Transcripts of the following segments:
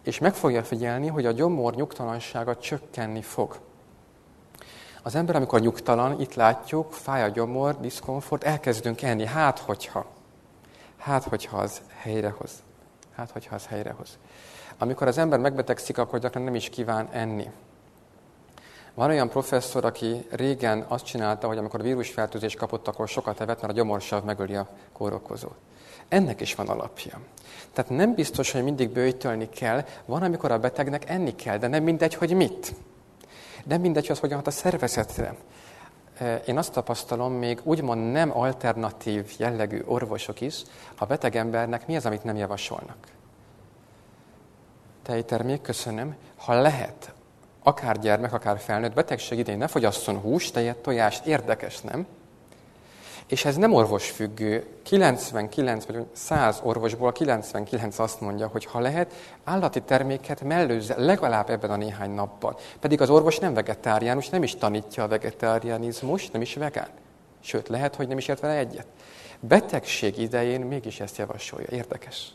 és meg fogja figyelni, hogy a gyomor nyugtalansága csökkenni fog. Az ember, amikor nyugtalan, itt látjuk, fáj a gyomor, diszkomfort, elkezdünk enni, hát hogyha az helyrehoz. Amikor az ember megbetegszik, akkor gyakran nem is kíván enni. Van olyan professzor, aki régen azt csinálta, hogy amikor vírusfertőzést kapott, akkor sokat evett, mert a gyomorsav megöli a kórokozót. Ennek is van alapja. Tehát nem biztos, hogy mindig böjtölni kell. Van, amikor a betegnek enni kell, de nem mindegy, hogy mit. Nem mindegy, hogy az hogyan hat a szervezetre. Én azt tapasztalom, még úgymond nem alternatív jellegű orvosok is, a beteg embernek mi az, amit nem javasolnak. Tejtermék, köszönöm. Ha lehet, akár gyermek, akár felnőtt, betegség idején ne fogyasszon húst, tejet, tojást, érdekes, nem? És ez nem orvosfüggő. 99 vagy 100 orvosból 99 azt mondja, hogy ha lehet, állati terméket mellőzze legalább ebben a néhány napban. Pedig az orvos nem vegetáriánus, nem is tanítja a vegetárianizmust, nem is vegán. Sőt, lehet, hogy nem is ért vele egyet. Betegség idején mégis ezt javasolja. Érdekes.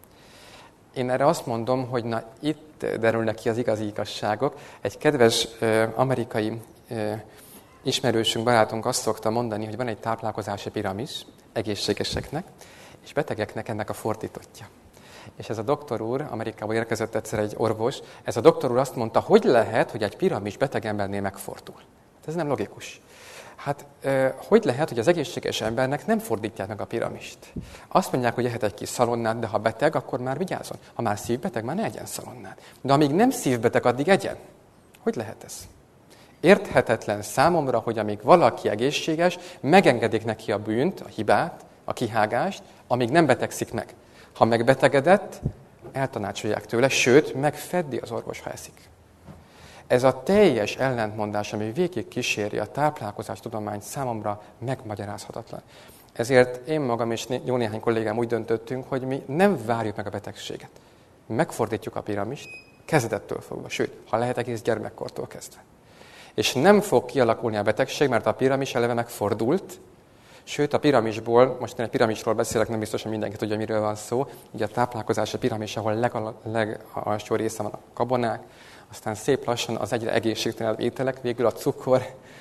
Én erre azt mondom, hogy na itt derülnek ki az igazi igazságok. Egy kedves amerikai ismerősünk, barátunk azt szokta mondani, hogy van egy táplálkozási piramis egészségeseknek, és betegeknek ennek a fordítottja. És ez a doktor úr, Amerikából érkezett egyszer egy orvos, ez a doktor úr azt mondta, hogy lehet, hogy egy piramis beteg embernél megfordul. Ez nem logikus. Hát, hogy lehet, hogy az egészséges embernek nem fordítják meg a piramist? Azt mondják, hogy ehet egy kis szalonnát, de ha beteg, akkor már vigyázzon. Ha már szívbeteg, már ne egyen szalonnát. De amíg nem szívbeteg, addig egyen. Hogy lehet ez? Érthetetlen számomra, hogy amíg valaki egészséges, megengedik neki a bűnt, a hibát, a kihágást, amíg nem betegszik meg. Ha megbetegedett, eltanácsolják tőle, sőt, megfeddi az orvos, ha eszik. Ez a teljes ellentmondás, ami végig kíséri a táplálkozástudományt, számomra megmagyarázhatatlan. Ezért én magam és jó néhány kollégám úgy döntöttünk, hogy mi nem várjuk meg a betegséget. Megfordítjuk a piramist, kezdettől fogva, sőt, ha lehet egész gyermekkortól kezdve. És nem fog kialakulni a betegség, mert a piramis eleve megfordult, sőt a piramisból, most én egy piramisról beszélek, nem biztos, hogy mindenki tudja, miről van szó, ugye a táplálkozási piramis, ahol legalsó része van a kabonák, aztán szép lassan az egyre egészségtelenebb ételek, végül a cukor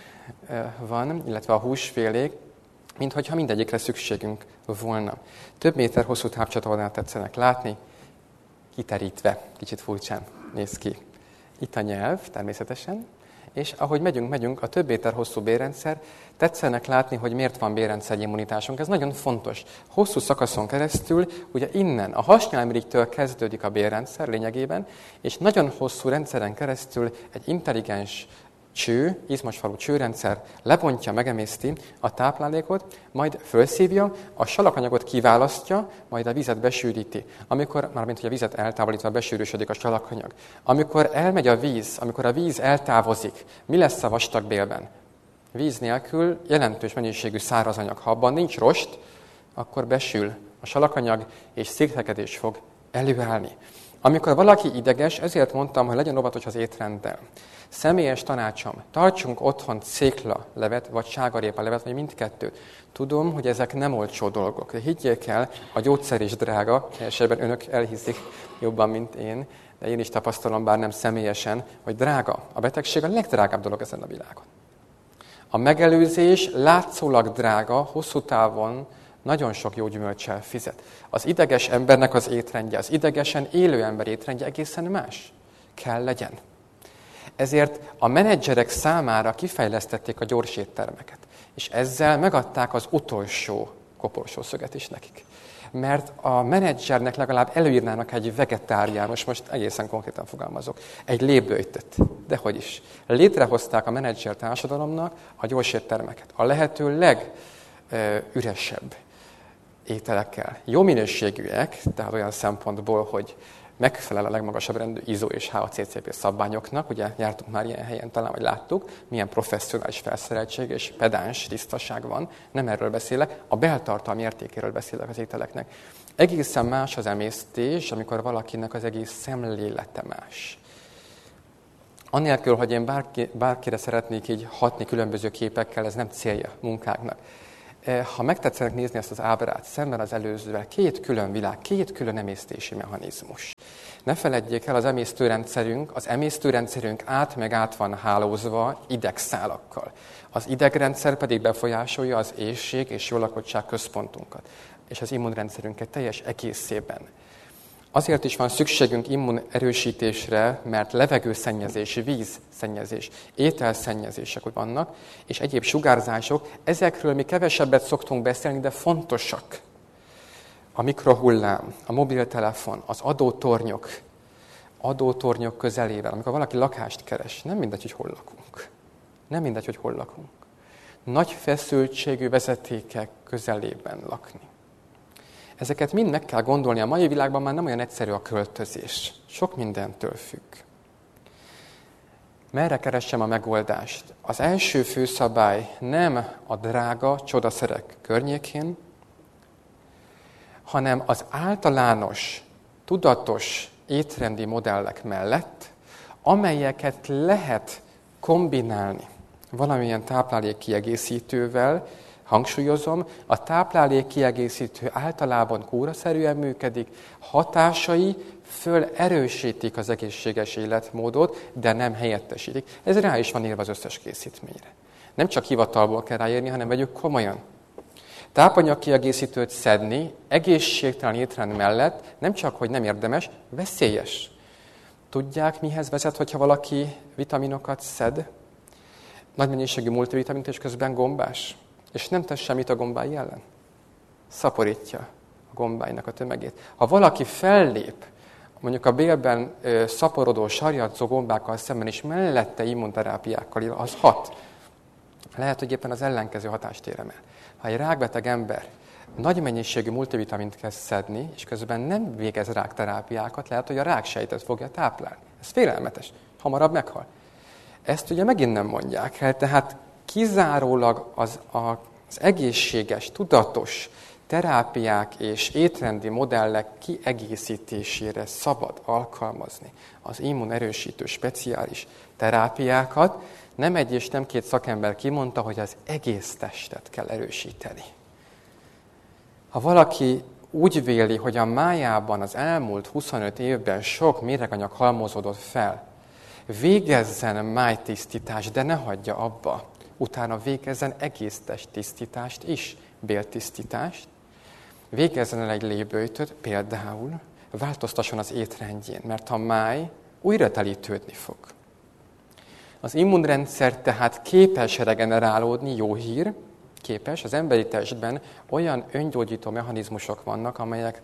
van, illetve a húsfélék, minthogyha mindegyikre szükségünk volna. Több méter hosszú tápcsatornát tetszenek látni, kiterítve, kicsit furcsán néz ki. Itt a nyelv, természetesen, és ahogy megyünk, a több méter hosszú bélrendszer, tetszenek látni, hogy miért van bélrendszer immunitásunk. Ez nagyon fontos. Hosszú szakaszon keresztül, ugye innen, a hasnyálmirigytől kezdődik a bélrendszer lényegében, és nagyon hosszú rendszeren keresztül egy intelligens izmosfalú csőrendszer lebontja, megemészti a táplálékot, majd fölszívja, a salakanyagot kiválasztja, majd a vizet besűríti. Mármint, hogy a vizet eltávolítva besűrűsödik a salakanyag. Amikor elmegy a víz, amikor a víz eltávozik, mi lesz a vastag bélben? Víz nélkül jelentős mennyiségű szárazanyag. Ha abban nincs rost, akkor besül a salakanyag, és székrekedés fog előállni. Amikor valaki ideges, ezért mondtam, hogy legyen óvatos az étrenddel. Személyes tanácsom, tartsunk otthon céklalevet, vagy sárgarépalevet, vagy mindkettőt. Tudom, hogy ezek nem olcsó dolgok, de higgyék el, a gyógyszer is drága, elsőben önök elhiszik jobban, mint én, de én is tapasztalom, bár nem személyesen, hogy drága. A betegség a legdrágább dolog ezen a világon. A megelőzés látszólag drága, hosszú távon nagyon sok jó gyümölccsel fizet. Az ideges embernek az étrendje, az idegesen élő ember étrendje egészen más kell legyen. Ezért a menedzserek számára kifejlesztették a gyors éttermeket, és ezzel megadták az utolsó koporsószöget is nekik. Mert a menedzsernek legalább előírnának egy vegetáriánus, most egészen konkrétan fogalmazok, egy lébőjtöt. Dehogy is. Létrehozták a menedzser társadalomnak a gyors éttermeket. A lehető legüresebb ételekkel. Jó minőségűek, tehát olyan szempontból, hogy megfelel a legmagasabb rendű ISO és HACCP szabványoknak, ugye jártunk már ilyen helyen, talán vagy láttuk, milyen professzionális felszereltség és pedáns tisztaság van, nem erről beszélek, a beltartalmi értékéről beszélek az ételeknek. Egészen más az emésztés, amikor valakinek az egész szemlélete más. Annélkül, hogy én bárkire szeretnék így hatni különböző képekkel, ez nem célja munkáknak. Ha megtetszenek nézni ezt az ábrát szemben az előzővel, két külön világ, két külön emésztési mechanizmus. Ne feledjék el, az emésztőrendszerünk át van hálózva idegszálakkal. Az idegrendszer pedig befolyásolja az éhség és jólakottság központunkat, és az immunrendszerünket teljes egészében. Azért is van szükségünk immunerősítésre, mert levegőszennyezés, vízszennyezés, ételszennyezések vannak, és egyéb sugárzások. Ezekről mi kevesebbet szoktunk beszélni, de fontosak. A mikrohullám, a mobiltelefon, az adótornyok közelében, amikor valaki lakást keres, nem mindegy, hogy hol lakunk. Nagy feszültségű vezetékek közelében lakni. Ezeket mind meg kell gondolni. A mai világban már nem olyan egyszerű a költözés. Sok mindentől függ. Merre keressem a megoldást? Az első főszabály nem a drága csodaszerek környékén, hanem az általános, tudatos étrendi modellek mellett, amelyeket lehet kombinálni valamilyen táplálékkiegészítővel. Hangsúlyozom, a táplálékkiegészítő általában kúraszerűen működik, hatásai fölerősítik az egészséges életmódot, de nem helyettesítik. Ez rá is van írva az összes készítményre. Nem csak hivatalból kell ráírni, hanem vegyük komolyan. Tápanyagkiegészítőt szedni egészségtelen étrend mellett nem csak, hogy nem érdemes, veszélyes. Tudják, mihez vezet, hogyha valaki vitaminokat szed? Nagy mennyiségű multivitamint, és közben gombás. És nem tesz semmit a gombái ellen. Szaporítja a gombáinak a tömegét. Ha valaki fellép, mondjuk a bélben szaporodó, sarjadzó gombákkal szemben is mellette immunterápiákkal, az hat. Lehet, hogy éppen az ellenkező hatást érem el. Ha egy rákbeteg ember nagy mennyiségű multivitamint kezd szedni, és közben nem végez rákterápiákat, lehet, hogy a ráksejtet fogja táplálni. Ez félelmetes. Hamarabb meghal. Ezt ugye megint nem mondják el, tehát kizárólag az egészséges, tudatos terápiák és étrendi modellek kiegészítésére szabad alkalmazni az immunerősítő speciális terápiákat. Nem egy és nem két szakember kimondta, hogy az egész testet kell erősíteni. Ha valaki úgy véli, hogy a májában az elmúlt 25 évben sok méreganyag halmozódott fel, végezzen májtisztítást, de ne hagyja abba. Utána végezzen egész testtisztítást is, béltisztítást. Végezzen el egy lébőjtöt, például változtasson az étrendjén, mert a máj újra telítődni fog. Az immunrendszer tehát képes regenerálódni, jó hír, képes. Az emberi testben olyan öngyógyító mechanizmusok vannak, amelyek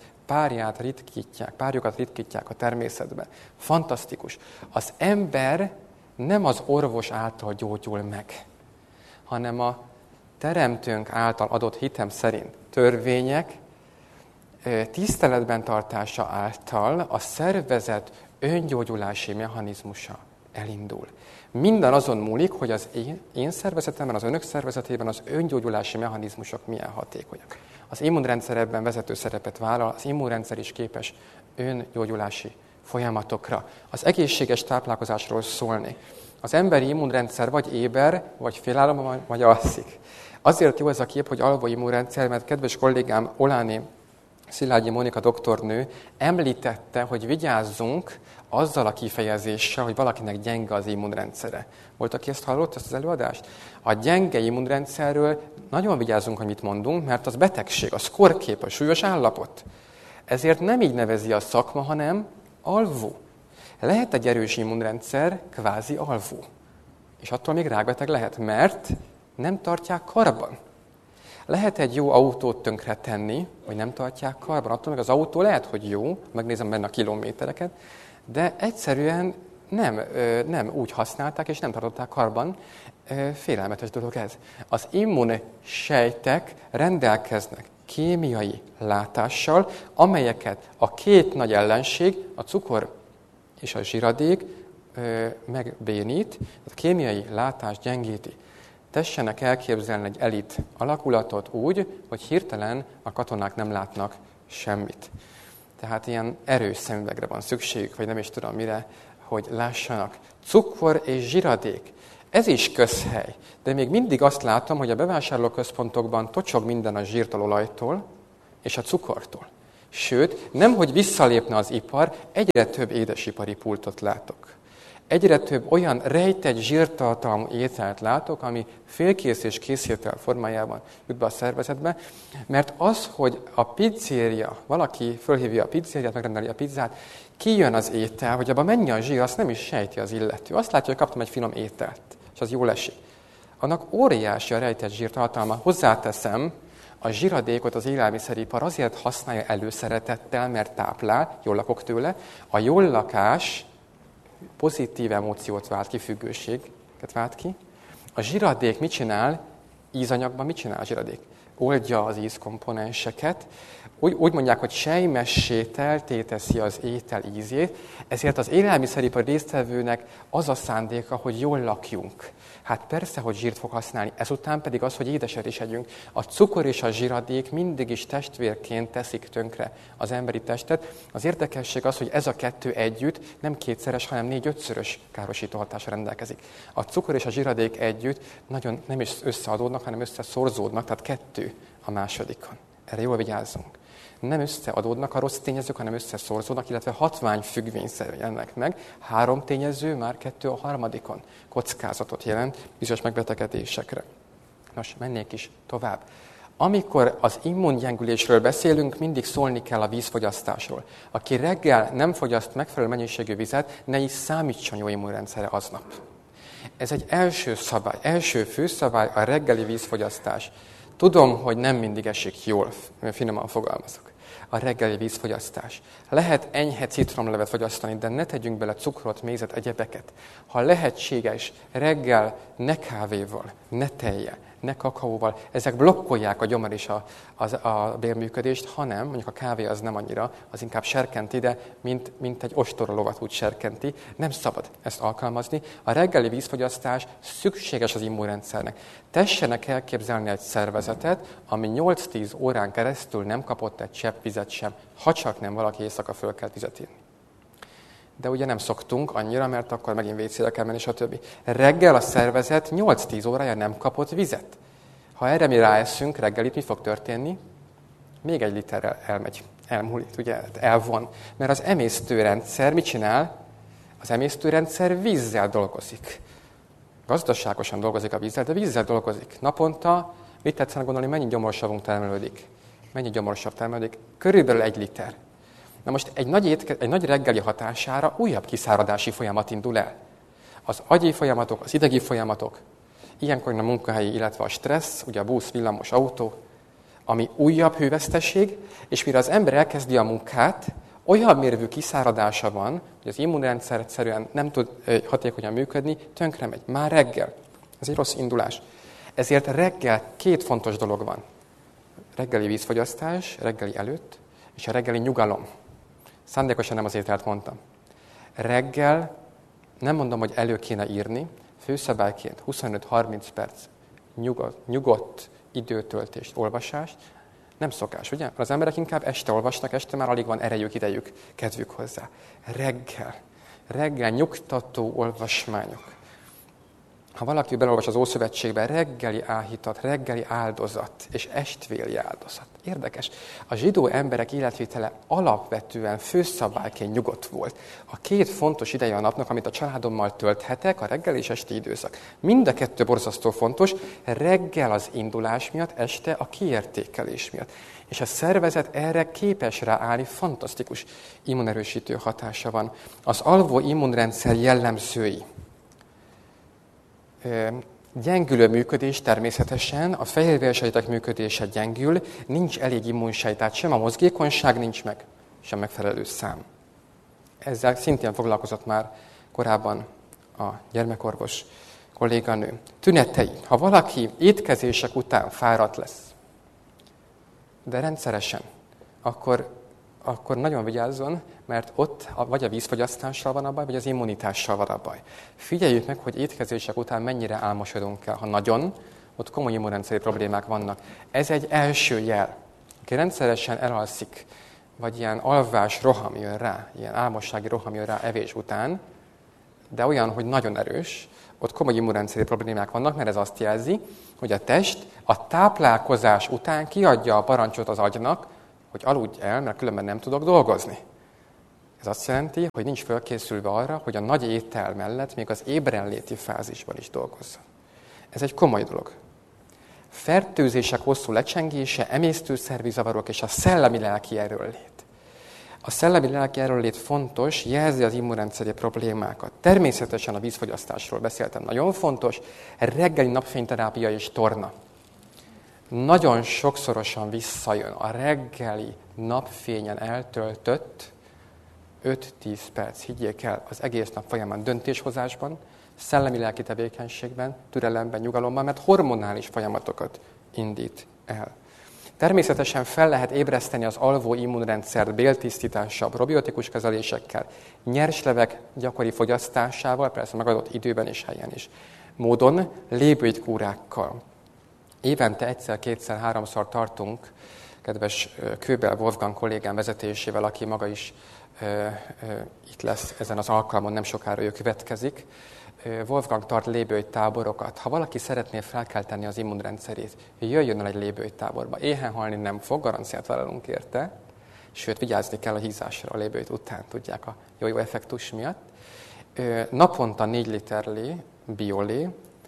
párjukat ritkítják a természetben. Fantasztikus. Az ember nem az orvos által gyógyul meg, hanem a teremtőnk által adott hitem szerint törvények tiszteletben tartása által a szervezet öngyógyulási mechanizmusa elindul. Minden azon múlik, hogy az én szervezetemben, az önök szervezetében az öngyógyulási mechanizmusok milyen hatékonyak. Az immunrendszer ebben vezető szerepet vállal, az immunrendszer is képes öngyógyulási folyamatokra. Az egészséges táplálkozásról szólni. Az emberi immunrendszer vagy éber, vagy félálom, vagy alszik. Azért jó ez a kép, hogy alvó immunrendszer, mert kedves kollégám Oláné Szilágyi Mónika doktornő említette, hogy vigyázzunk azzal a kifejezéssel, hogy valakinek gyenge az immunrendszere. Volt, aki ezt hallott, ezt az előadást? A gyenge immunrendszerről nagyon vigyázzunk, hogy mit mondunk, mert az betegség, az korkép, a súlyos állapot. Ezért nem így nevezi a szakma, hanem alvó. Lehet egy erős immunrendszer, kvázi alvó. És attól még rákbeteg lehet, mert nem tartják karban. Lehet egy jó autót tönkretenni, hogy nem tartják karban. Attól meg az autó lehet, hogy jó, megnézem benne a kilométereket, de egyszerűen nem úgy használták, és nem tartották karban. Félelmetes dolog ez. Az immunsejtek rendelkeznek kémiai látással, amelyeket a két nagy ellenség, a cukor és a zsiradék megbénít, a kémiai látás gyengíti. Tessenek elképzelni egy elit alakulatot úgy, hogy hirtelen a katonák nem látnak semmit. Tehát ilyen erős szemüvegre van szükségük, vagy nem is tudom mire, hogy lássanak. Cukor és zsiradék. Ez is közhely. De még mindig azt látom, hogy a bevásárlóközpontokban tocsog minden a zsírtól, olajtól és a cukortól. Sőt, nemhogy visszalépne az ipar, egyre több édesipari pultot látok. Egyre több olyan rejtett zsírtartalmú ételt látok, ami félkész és készétel formájában jut be a szervezetbe, mert az, hogy a pizzéria, valaki fölhívja a pizzériát, megrendeli a pizzát, kijön az étel, hogy abban mennyi a zsír, azt nem is sejti az illető. Azt látja, hogy kaptam egy finom ételt, és az jól esik. Annak óriási a rejtett zsírtartalma. Hozzáteszem, a zsiradékot az élelmiszeripar azért használja előszeretettel, mert táplál, jól lakok tőle. A jól lakás pozitív emóciót vált ki, függőséget vált ki. A zsiradék mit csinál? Ízanyagban mit csinál a zsiradék? Oldja az ízkomponenseket. Úgy mondják, hogy sejmessé telté teszi az étel ízét, ezért az élelmiszeripar résztvevőnek az a szándéka, hogy jól lakjunk. Hát persze, hogy zsírt fog használni, ezután pedig az, hogy édeset is együnk. A cukor és a zsiradék mindig is testvérként teszik tönkre az emberi testet. Az érdekesség az, hogy ez a kettő együtt nem kétszeres, hanem 4-5-szörös károsító hatásra rendelkezik. A cukor és a zsiradék együtt nagyon nem is összeadódnak, hanem összeszorzódnak, tehát 2 a másodikon. Erre jól vigyázzunk. Nem összeadódnak a rossz tényezők, hanem összeszorzódnak, illetve hatványfüggvényszerűen jelennek meg. 3 tényező, már 2 a harmadikon kockázatot jelent bizonyos megbetegedésekre. Nos, mennék is tovább. Amikor az immungyengülésről beszélünk, mindig szólni kell a vízfogyasztásról. Aki reggel nem fogyaszt megfelelő mennyiségű vizet, ne is számítson jó immunrendszerre aznap. Ez egy első szabály, első főszabály a reggeli vízfogyasztás. Tudom, hogy nem mindig esik jól, finoman fogalmazok. A reggeli vízfogyasztás. Lehet enyhe citromlevet fogyasztani, de ne tegyünk bele cukrot, mézet, egyebeket. Ha lehetséges, reggel ne kávéval, ne tejjel, ne kakaóval, ezek blokkolják a gyomor és a bélműködést, hanem, mondjuk a kávé az nem annyira, az inkább serkenti, de mint egy ostorolovat úgy serkenti. Nem szabad ezt alkalmazni. A reggeli vízfogyasztás szükséges az immunrendszernek. Tessenek elképzelni egy szervezetet, ami 8-10 órán keresztül nem kapott egy csepp vizet sem, ha csak nem valaki éjszaka föl kell vizet írni. De ugye nem szoktunk annyira, mert akkor megint vécére kell menni, stb. Reggel a szervezet 8-10 órája nem kapott vizet. Ha erre mi ráeszünk reggelit, mi fog történni? Még 1 literrel elmúlik, ugye, elvon. Mert az emésztőrendszer mit csinál? Az emésztőrendszer vízzel dolgozik. Gazdaságosan dolgozik a vízzel, de vízzel dolgozik. Naponta, mit tetszene gondolni, mennyi gyomorsavunk termelődik? Mennyi gyomorsav termelődik? Körülbelül 1 liter. Na most egy nagy reggeli hatására újabb kiszáradási folyamat indul el. Az agyi folyamatok, az idegi folyamatok, ilyenkor a munkahelyi, illetve a stressz, ugye a busz, villamos, autó, ami újabb hőveszteség, és mire az ember elkezdi a munkát, olyan mérvű kiszáradása van, hogy az immunrendszer egyszerűen nem tud hatékonyan működni, tönkre megy. Már reggel. Ez egy rossz indulás. Ezért reggel 2 fontos dolog van. Reggeli vízfogyasztás, reggeli előtt, és a reggeli nyugalom. Szándékosan nem az ételt mondtam. Reggel, nem mondom, hogy elő kéne írni, főszabályként 25-30 perc nyugodt időtöltést, olvasást, nem szokás, ugye? Az emberek inkább este olvasnak, este már alig van erejük, idejük, kedvük hozzá. Reggel nyugtató olvasmányok. Ha valaki beleolvas az Ószövetségbe, reggeli áhítat, reggeli áldozat és estvéli áldozat. Érdekes. A zsidó emberek életvitele alapvetően főszabályként nyugodt volt. A 2 fontos ideje a napnak, amit a családommal tölthetek, a reggel és esti időszak. Mind a 2 borzasztó fontos, reggel az indulás miatt, este a kiértékelés miatt. És a szervezet erre képes ráállni, fantasztikus immunerősítő hatása van. Az alvó immunrendszer jellemzői. Gyengülő működés természetesen, a fehérvérsejtek működése gyengül, nincs elég immunsejt, tehát sem a mozgékonyság nincs meg, sem megfelelő szám. Ezzel szintén foglalkozott már korábban a gyermekorvos kolléganő. Tünetei. Ha valaki étkezések után fáradt lesz, de rendszeresen, akkor nagyon vigyázzon, mert ott vagy a vízfogyasztással van a baj, vagy az immunitással van a baj. Figyeljük meg, hogy étkezések után mennyire álmosodunk el. Ha nagyon, ott komoly immunrendszeri problémák vannak. Ez egy első jel. Aki rendszeresen elalszik, vagy ilyen alvás roham jön rá, ilyen álmossági roham jön rá evés után, de olyan, hogy nagyon erős, ott komoly immunrendszeri problémák vannak, mert ez azt jelzi, hogy a test a táplálkozás után kiadja a parancsot az agynak, hogy aludj el, mert különben nem tudok dolgozni. Ez azt jelenti, hogy nincs fölkészülve arra, hogy a nagy étel mellett még az ébrenléti fázisban is dolgozzon. Ez egy komoly dolog. Fertőzések hosszú lecsengése, emésztőszervi zavarok és a szellemi-lelki erőllét. A szellemi-lelki erőllét fontos, jelzi az immunrendszeri problémákat. Természetesen a vízfogyasztásról beszéltem, nagyon fontos, reggeli napfényterápia és torna. Nagyon sokszorosan visszajön a reggeli napfényen eltöltött 5-10 perc, higgyék el, az egész nap folyamán döntéshozásban, szellemi-lelki tevékenységben, türelemben, nyugalomban, mert hormonális folyamatokat indít el. Természetesen fel lehet ébreszteni az alvó immunrendszert béltisztítással, probiotikus kezelésekkel, nyerslevek gyakori fogyasztásával, persze megadott időben és helyen is. Módon lébőjtkúrákkal. Évente egyszer, kétszer, háromszor tartunk, kedves Kőbel Wolfgang kollégám vezetésével, aki maga is itt lesz ezen az alkalmon, nem sokára ő következik. Wolfgang tart lébőjtáborokat. Ha valaki szeretné felkelteni az immunrendszerét, jöjjön el egy lébőjtáborba. Éhen halni nem fog, garanciát vállalunk érte, sőt, vigyázni kell a hízásra a lébőjt után, tudják, a jó effektus miatt. Naponta 4 liter lé, biolé,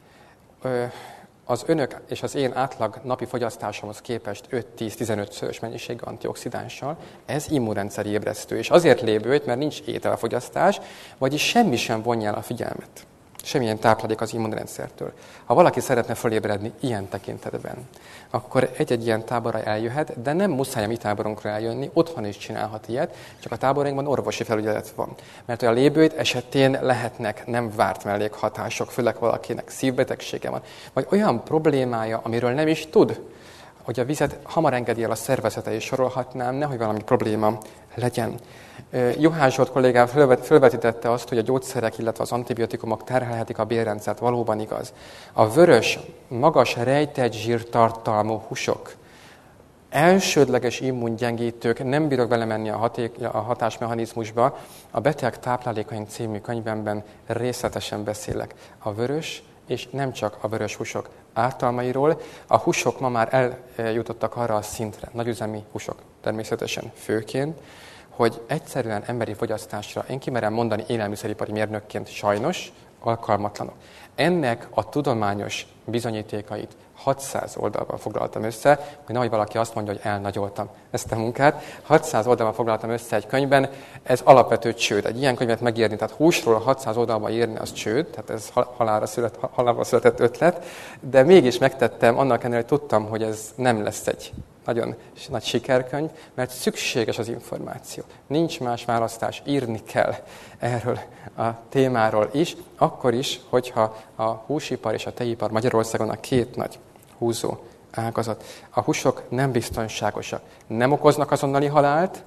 az önök és az én átlag napi fogyasztásomhoz képest 5-10-15-szörös mennyiségű antioxidánssal, ez immunrendszeri ébresztő. És azért lébőjt, mert nincs ételfogyasztás, vagyis semmi sem vonja el a figyelmet. Semmilyen táplálék az immunrendszertől. Ha valaki szeretne fölébredni ilyen tekintetben, akkor egy-egy ilyen táborra eljöhet, de nem muszáj a mi táborunkra eljönni, otthon is csinálhat ilyet, csak a táborunkban orvosi felügyelet van. Mert a lébőjt esetén lehetnek nem várt mellékhatások, főleg valakinek szívbetegsége van, vagy olyan problémája, amiről nem is tud, hogy a vizet hamar engedi el a szervezete, és sorolhatnám, nehogy valami probléma legyen. Juhán Zsolt kollégám felvetítette azt, hogy a gyógyszerek, illetve az antibiotikumok terhelhetik a bélrendszert. Valóban igaz. A vörös, magas rejtett zsírtartalmú húsok, elsődleges immungyengítők, nem bírok belemenni a hatásmechanizmusba, a Beteg táplálékaink című könyvemben részletesen beszélek a vörös, és nem csak a vörös húsok ártalmairól. A húsok ma már eljutottak arra a szintre, nagyüzemi húsok természetesen főként, hogy egyszerűen emberi fogyasztásra, én kimerem mondani élelmiszeripari mérnökként sajnos, alkalmatlanok. Ennek a tudományos bizonyítékait 600 oldalban foglaltam össze, hogy nehogy valaki azt mondja, hogy elnagyoltam ezt a munkát. 600 oldalban foglaltam össze egy könyvben, ez alapvető csőd. Egy ilyen könyvet megírni, tehát húsról 600 oldalban írni, az csőd, tehát ez halálra született ötlet, de mégis megtettem, annak ellenére, hogy tudtam, hogy ez nem lesz egy nagyon nagy sikerkönyv, mert szükséges az információ. Nincs más választás, írni kell erről a témáról is, akkor is, hogyha a húsipar és a tejipar Magyarországon a két nagy húzó ágazat. A húsok nem biztonságosak. Nem okoznak azonnali halált,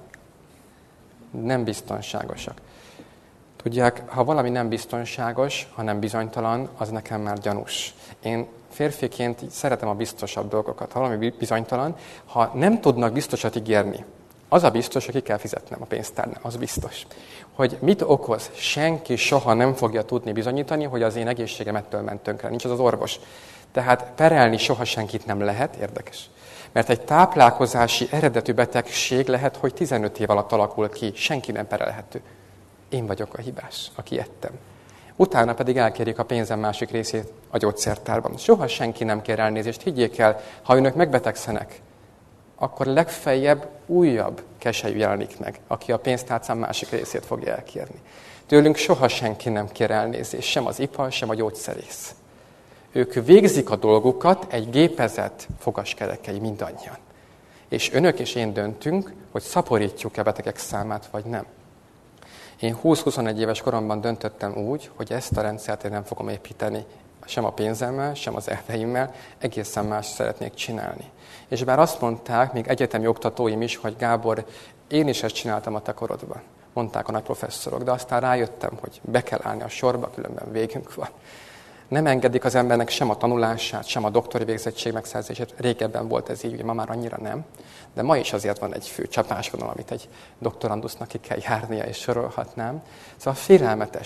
nem biztonságosak. Tudják, ha valami nem biztonságos, hanem bizonytalan, az nekem már gyanús. Én férfiként szeretem a biztosabb dolgokat. Ha valami bizonytalan, ha nem tudnak biztosat ígérni, az a biztos, hogy ki kell fizetnem a pénztárnál, az biztos. Hogy mit okoz, senki soha nem fogja tudni bizonyítani, hogy az én egészségem ettől ment tönkre. Nincs az az orvos. Tehát perelni soha senkit nem lehet, érdekes. Mert egy táplálkozási eredetű betegség lehet, hogy 15 év alatt alakul ki, senki nem perelhető. Én vagyok a hibás, aki ettem. Utána pedig elkérik a pénzem másik részét a gyógyszertárban. Soha senki nem kér elnézést. Higgyék el, ha önök megbetegszenek, akkor legfeljebb újabb keselyű jelenik meg, aki a pénztárcám másik részét fogja elkérni. Tőlünk soha senki nem kér elnézést, sem az ipar, sem a gyógyszerész. Ők végzik a dolgukat, egy gépezet fogaskerekei mindannyian. És önök és én döntünk, hogy szaporítjuk-e betegek számát, vagy nem. Én 20-21 éves koromban döntöttem úgy, hogy ezt a rendszert én nem fogom építeni, sem a pénzemmel, sem az elveimmel, egészen más szeretnék csinálni. És bár azt mondták, még egyetemi oktatóim is, hogy Gábor, én is ezt csináltam a te korodban, mondták a nagy professzorok, de aztán rájöttem, hogy be kell állni a sorba, különben végünk van. Nem engedik az embernek sem a tanulását, sem a doktori végzettség megszerzését. Régebben volt ez így, ma már annyira nem. De ma is azért van egy fő csapásvonal, amit egy doktorandusznak ki kell járnia, és sorolhatnám. Szóval félelmetes.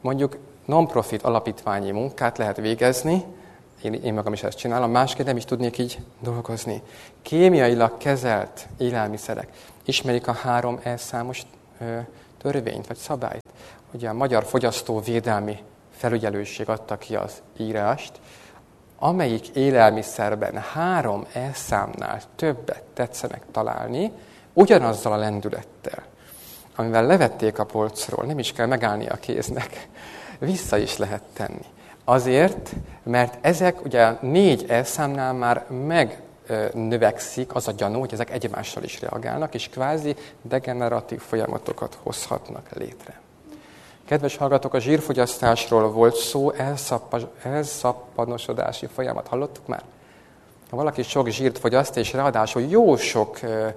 mondjuk non-profit alapítványi munkát lehet végezni, én magam is ezt csinálom, másként nem is tudnék így dolgozni. Kémiailag kezelt élelmiszerek. Ismerik a 3E számos törvényt, vagy szabályt? Ugye a Magyar Fogyasztóvédelmi Felügyelőség adta ki az írást, amelyik élelmiszerben 3E számnál többet tetszenek találni, ugyanazzal a lendülettel, amivel levették a polcról, nem is kell megállni a kéznek, vissza is lehet tenni. Azért, mert ezek ugye 4E számnál már megnövekszik az a gyanú, hogy ezek egymással is reagálnak, és kvázi degeneratív folyamatokat hozhatnak létre. Kedves hallgatók, a zsírfogyasztásról volt szó, elszappaноsodási folyamat. Hallottuk már? Ha valaki sok zsírt fogyaszt, és ráadásul jó sok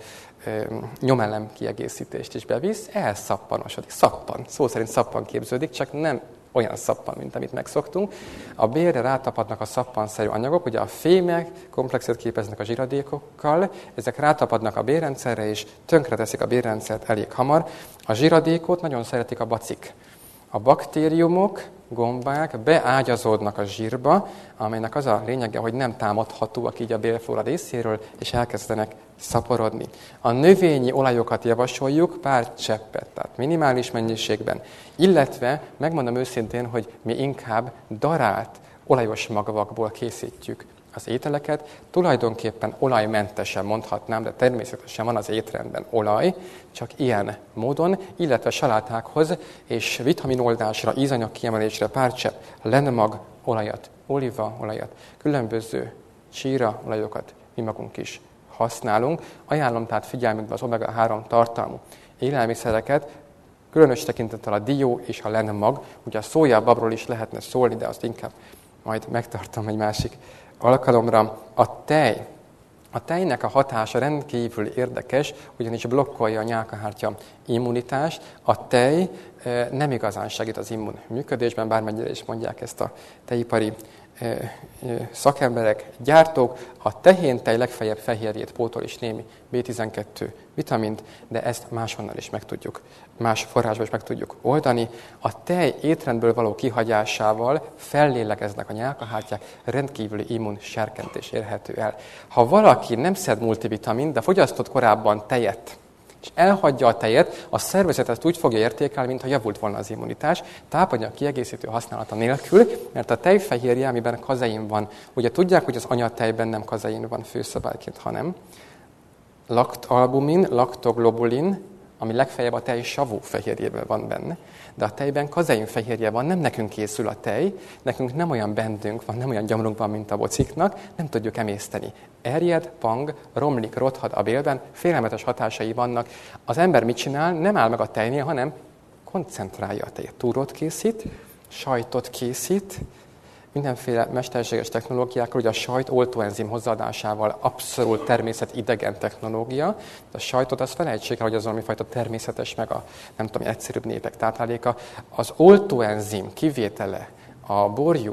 nyomelem kiegészítést is bevisz, elszappaноsodik. Szappan, szó szerint szappan képződik, csak nem olyan szappan, mint amit megszoktunk. A bélre rátapadnak a szappanszerű anyagok, ugye a fémek komplexet képeznek a zsíradékokkal, ezek rátapadnak a bélrendszerre, és tönkreteszik a bélrendszert elég hamar. A zsíradékot nagyon szeretik a bacik. A baktériumok, gombák beágyazódnak a zsírba, amelynek az a lényege, hogy nem támadhatóak így a bélflóra részéről, és elkezdenek szaporodni. A növényi olajokat javasoljuk pár cseppet, tehát minimális mennyiségben, illetve megmondom őszintén, hogy mi inkább darált olajos magvakból készítjük az ételeket. Tulajdonképpen olajmentesen mondhatnám, de természetesen van az étrendben olaj, csak ilyen módon, illetve salátákhoz és vitaminoldásra, ízanyag kiemelésre pár csepp lenmag olajat, olívaolajat, különböző csíra olajokat mi magunk is használunk. Ajánlom tehát figyelmükbe az omega-3 tartalmú élelmiszereket, különös tekintettel a dió és a lenmag. Ugye a szójababról is lehetne szólni, de azt inkább majd megtartom egy másik alkalomra. A tej. A tejnek a hatása rendkívül érdekes, ugyanis blokkolja a nyálkahártya immunitást. A tej nem igazán segít az immun működésben, bármennyire is mondják ezt a tejipari szakemberek, gyártók. A tehéntej legfeljebb fehérjét pótol is némi B12 vitamint, de ezt máshonnan is meg tudjuk, más forrásból is meg tudjuk oldani. A tej étrendből való kihagyásával fellélegeznek a nyálkahártyák, rendkívüli immunserkentés érhető el. Ha valaki nem szed multivitamin, de fogyasztott korábban tejet, és elhagyja a tejet, a szervezet ezt úgy fogja értékelni, mintha javult volna az immunitás, tápanyag kiegészítő használata nélkül, mert a tejfehérje, amiben kazein van, ugye tudják, hogy az anyatejben nem kazein van főszabályként, hanem laktalbumin, laktoglobulin, ami legfeljebb a tej savú fehérjében van benne, de a tejben kazein fehérje van, nem nekünk készül a tej, nekünk nem olyan bendünk van, nem olyan gyomrunk van, mint a bociknak, nem tudjuk emészteni. Erjed, pang, romlik, rothad a bélben, félelmetes hatásai vannak. Az ember mit csinál? Nem áll meg a tejnél, hanem koncentrálja a tejet. Túrót készít, sajtot készít, mindenféle mesterséges technológiákkal, ugye a sajt oltóenzim hozzáadásával abszolút természetidegen technológia. De a sajtot azt felejtsék el, hogy az valamifajta természetes, meg a nem tudom, egyszerűbb népek tápláléka. Az oltóenzim kivétele a borjú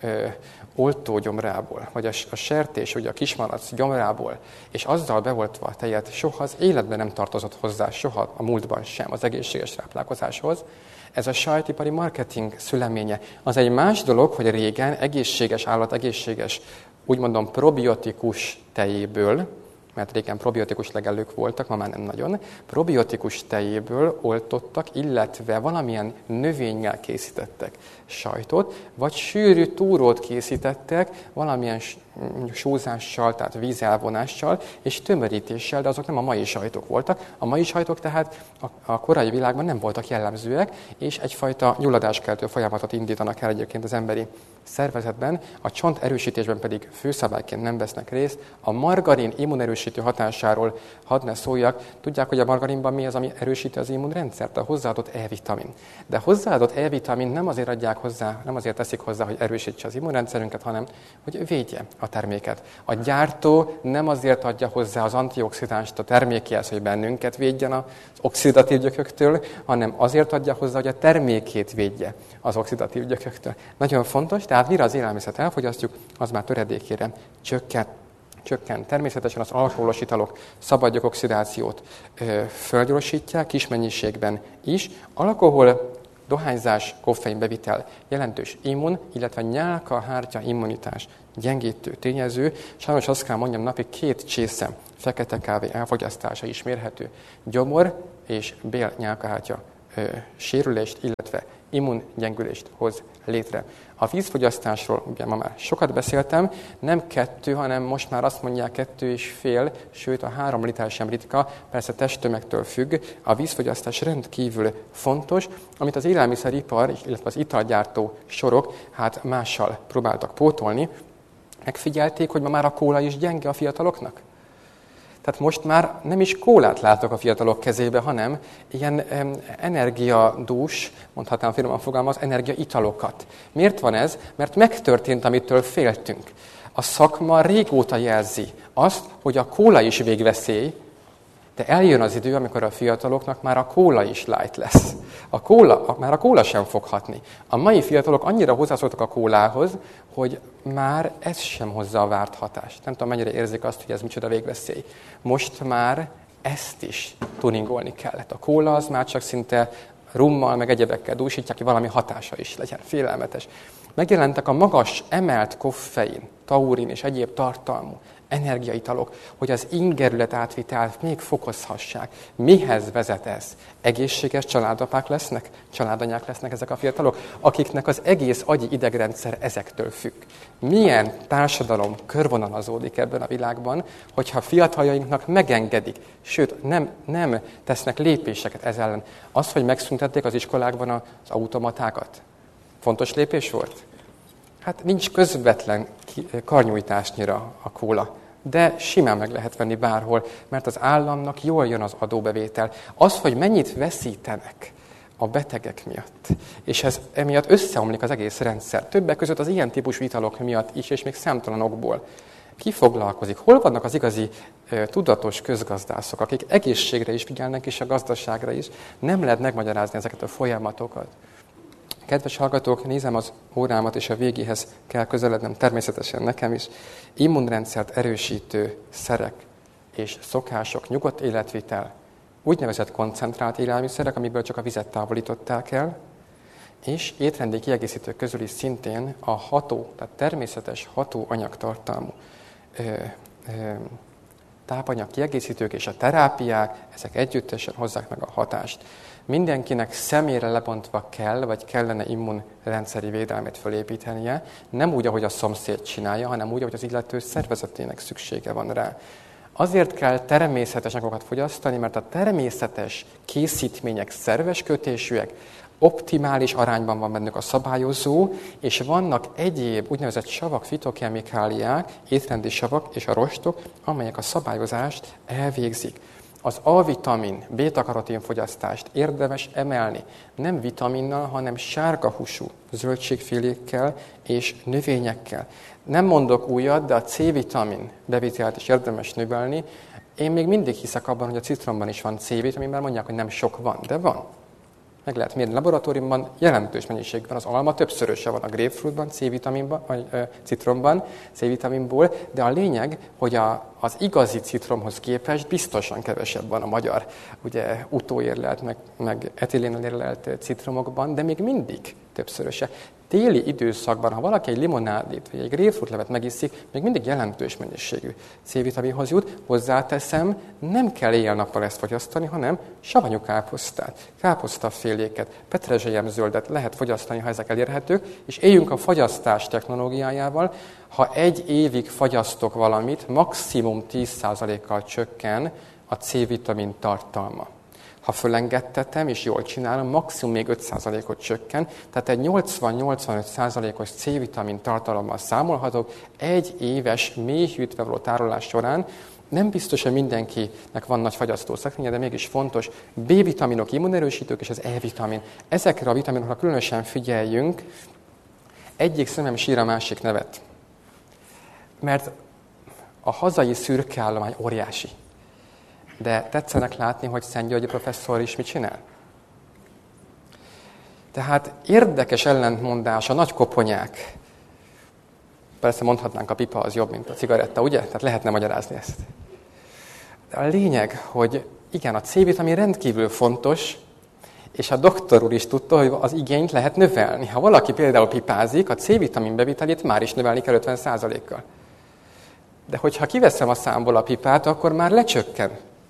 oltógyomrából, vagy a sertés, ugye a kismalac gyomrából, és azzal beoltva a tejet soha az életben nem tartozott hozzá, soha a múltban sem az egészséges táplálkozáshoz. Ez a sajtipari marketing szüleménye. Az egy más dolog, hogy régen egészséges állat, egészséges, úgymondom probiotikus tejéből, mert régen probiotikus legelők voltak, ma már nem nagyon, probiotikus tejéből oltottak, illetve valamilyen növényel készítettek sajtot, vagy sűrű túrót készítettek valamilyen sózással, tehát vízelvonással és tömörítéssel, de azok nem a mai sajtok voltak. A mai sajtok tehát a korai világban nem voltak jellemzőek, és egyfajta gyulladáskeltő folyamatot indítanak el egyébként az emberi szervezetben, a csont erősítésben pedig főszabályként nem vesznek részt. A margarin immunerősítő hatásáról hadd ne szóljak. Tudják, hogy a margarinban mi az, ami erősíti az immunrendszert? A hozzáadott E-vitamin. De hozzáadott E-vitamin nem azért adják hozzá, nem azért teszik hozzá, hogy erősítse az immunrendszerünket, hanem hogy védje a terméket. A gyártó nem azért adja hozzá az antioxidánst a termékéhez, hogy bennünket védjen az oxidatív gyököktől, hanem azért adja hozzá, hogy a termékét védje az oxidatív gyököktől. Nagyon fontos, tehát mire az élelmiszert elfogyasztjuk, az már töredékére csökken. Természetesen az alkoholos italok szabad oxidációt fölgyorsítják, kis mennyiségben is. Alkohol dohányzás, koffeinbevitel jelentős immun, illetve nyálkahártya immunitás gyengítő tényező. Sajnos azt kell mondjam, napi 2 csésze fekete kávé elfogyasztása is mérhető gyomor és bélnyálkahártya sérülést, illetve immungyengülést hoz létre. A vízfogyasztásról ugye ma már sokat beszéltem, nem 2, hanem most már azt mondják 2,5, sőt a 3 liter sem ritka, persze testtömegtől függ. A vízfogyasztás rendkívül fontos, amit az élelmiszeripar, illetve az italgyártó sorok mással próbáltak pótolni. Megfigyelték, hogy ma már a kóla is gyenge a fiataloknak? Tehát most már nem is kólát látok a fiatalok kezébe, hanem ilyen energiadús, mondhatnám finoman fogalmaz, energiaitalokat. Miért van ez? Mert megtörtént, amitől féltünk. A szakma régóta jelzi azt, hogy a kóla is végveszély, de eljön az idő, amikor a fiataloknak már a kóla is light lesz. Már a kóla sem fog hatni. A mai fiatalok annyira hozzászoktak a kólához, hogy már ez sem hozza a várt hatást. Nem tudom, mennyire érzik azt, hogy ez micsoda végveszély. Most már ezt is tuningolni kellett. A kóla az már csak szinte rummal, meg egyebekkel dúsítják, hogy valami hatása is legyen. Félelmetes. Megjelentek a magas, emelt koffein, taurin és egyéb tartalmú energiaitalok, hogy az ingerület átvitelt még fokozhassák. Mihez vezet ez? Egészséges családapák lesznek? Családanyák lesznek ezek a fiatalok, akiknek az egész agyi idegrendszer ezektől függ. Milyen társadalom körvonalazódik ebben a világban, hogyha fiataljainknak megengedik, sőt, nem tesznek lépéseket ez ellen. Az, hogy megszüntették az iskolákban az automatákat. Fontos lépés volt? Hát nincs közvetlen karnyújtásnyira a kóla, de simán meg lehet venni bárhol, mert az államnak jól jön az adóbevétel. Az, hogy mennyit veszítenek a betegek miatt, és ez emiatt összeomlik az egész rendszer. Többek között az ilyen típusú italok miatt is, és még számtalanokból. Ki foglalkozik? Hol vannak az igazi tudatos közgazdászok, akik egészségre is figyelnek, és a gazdaságra is? Nem lehet megmagyarázni ezeket a folyamatokat. Kedves hallgatók, nézem az órámat, és a végéhez kell közelednem, természetesen nekem is. Immunrendszert erősítő szerek és szokások, nyugodt életvitel, úgynevezett koncentrált élelmiszerek, amiből csak a vizet távolították el, és étrendi kiegészítők közül is szintén a ható, tehát természetes hatóanyagtartalmú tápanyag kiegészítők és a terápiák, ezek együttesen hozzák meg a hatást. Mindenkinek személyre lebontva kell, vagy kellene immunrendszeri védelmét fölépítenie, nem úgy, ahogy a szomszéd csinálja, hanem úgy, ahogy az illető szervezetének szüksége van rá. Azért kell természetes anyagokat fogyasztani, mert a természetes készítmények szerves kötésűek, optimális arányban van bennük a szabályozó, és vannak egyéb úgynevezett savak, fitokemikáliák, étrendi savak és a rostok, amelyek a szabályozást elvégzik. Az A-vitamin, béta-karotin fogyasztást érdemes emelni, nem vitaminnal, hanem sárga húsú zöldségfélékkel és növényekkel. Nem mondok újat, de a C-vitamin bevitelt is érdemes növelni. Én még mindig hiszek abban, hogy a citromban is van C-vitamin, mert mondják, hogy nem sok van, de van. Meg lehet mérni laboratóriumban, jelentős mennyiségben. Az alma többszöröse van a grapefruitban, C-vitaminban, vagy citromban, C-vitaminból, de a lényeg, hogy az igazi citromhoz képest biztosan kevesebb van a magyar utóérlelt, meg etilénnel érlelt citromokban, de még mindig többszöröse. Téli időszakban, ha valaki egy limonádét vagy egy grapefruitlevet megiszik, még mindig jelentős mennyiségű C-vitaminhoz jut. Hozzáteszem, nem kell éjjel-nappal ezt fogyasztani, hanem savanyú káposztát, káposztaféléket, petrezselyemzöldet lehet fogyasztani, ha ezek elérhetők, és éljünk a fagyasztás technológiájával. Ha 1 évig fagyasztok valamit, maximum 10%-kal csökken a C-vitamin tartalma. Ha fölengedtetem és jól csinálom, maximum még 5%-ot csökken, tehát egy 80-85%-os C-vitamin tartalommal számolhatok 1 éves mély hűtve való tárolás során. Nem biztos, hogy mindenkinek van nagy fagyasztószekrénye, de mégis fontos. B-vitaminok, immunerősítők és az E-vitamin. Ezekre a vitaminokra különösen figyeljünk. Egyik szemem sír, a másik nevet. Mert a hazai szürkeállomány óriási. De tetszenek látni, hogy Szent Györgyi professzor is mit csinál? Tehát érdekes ellentmondás, a nagy koponyák. Persze mondhatnánk, a pipa az jobb, mint a cigaretta, ugye? Tehát lehetne magyarázni ezt. De a lényeg, hogy igen, a C-vitamin rendkívül fontos, És a doktor úr is tudta, hogy az igényt lehet növelni. Ha valaki például pipázik, a C-vitamin bevitelét már is növelni kell 50%-kal. De hogyha kiveszem a számból a pipát, akkor már lecsökken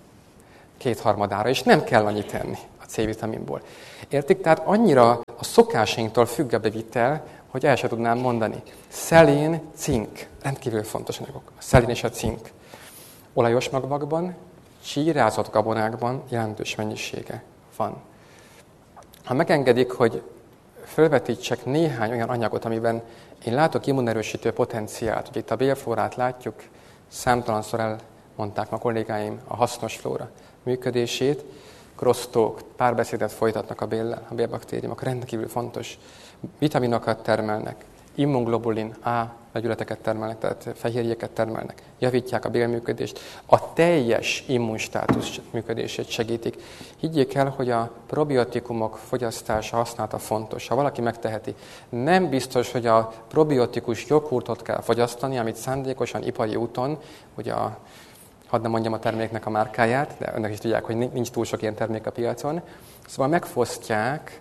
2/3, és nem kell annyit tenni a C-vitaminból. Értik? Tehát annyira a szokásainktól függ a bevitel, hogy el sem tudnám mondani. Szelén, cink, rendkívül fontos anyagok. A szelén és a cink. Olajos magvakban, csírázott gabonákban jelentős mennyisége van. Ha megengedik, hogy felvetítsek néhány olyan anyagot, amiben én látok immunerősítő potenciált, hogy itt a bélflórát látjuk, számtalanszor elmondták ma kollégáim a hasznos flóra működését, krosztók, párbeszédet folytatnak a béllel, a bélbaktériumok, rendkívül fontos vitaminokat termelnek, immunglobulin A vegyületeket termelnek, tehát fehérjéket termelnek, javítják a bélműködést, a teljes immunstátusz működését segítik. Higgyék el, hogy a probiotikumok fogyasztása, használata fontos. Ha valaki megteheti, nem biztos, hogy a probiotikus joghurtot kell fogyasztani, amit szándékosan ipari úton, ugye hadd nem mondjam a terméknek a márkáját, de önök is tudják, hogy nincs túl sok ilyen termék a piacon. Szóval megfosztják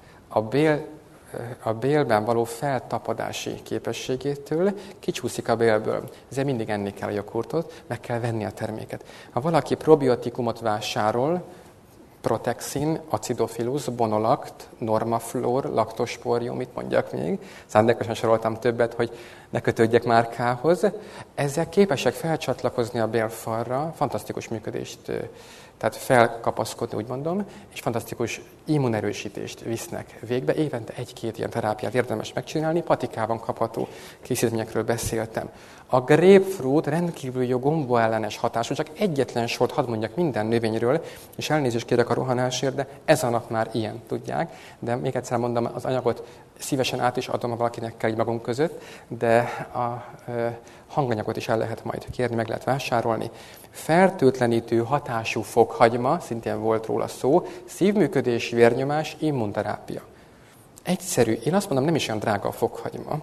a bélben való feltapadási képességétől, kicsúszik a bélből. Ezért mindig enni kell a joghurtot, meg kell venni a terméket. Ha valaki probiotikumot vásárol, Protexin, Acidophilus, Bonolakt, Normaflor, Lactosporium, mit mondjak még, szándékosan soroltam többet, hogy ne kötődjek márkához. Ezek képesek felcsatlakozni a bélfalra, fantasztikus működést, tehát felkapaszkodni, úgy mondom, és fantasztikus immunerősítést visznek végbe. Évente 1-2 ilyen terápiát érdemes megcsinálni, patikában kapható készítményekről beszéltem. A grapefruit rendkívül jó gombaellenes hatású, csak egyetlen sort hadd mondjak minden növényről, és elnézést kérek a rohanásért, de ez a nap már ilyen, tudják. De még egyszer mondom, az anyagot szívesen át is adom, ha valakinek kell így magunk között, de a hanganyagot is el lehet majd kérni, meg lehet vásárolni. Fertőtlenítő hatású fokhagyma, szintén volt róla szó, szívműködés, vérnyomás, immunterápia. Egyszerű, én azt mondom, nem is olyan drága a fokhagyma.